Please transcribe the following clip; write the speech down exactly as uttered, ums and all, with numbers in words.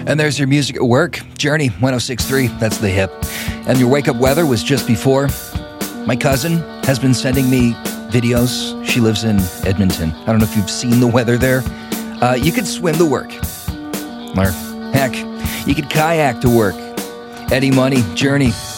And there's your music at work. Journey, one oh six point three, that's the hip. And your wake-up weather was just before. My cousin has been sending me videos. She lives in Edmonton. I don't know if you've seen the weather there. Uh, you could swim to work. Or, heck, you could kayak to work. Eddie Money, Journey,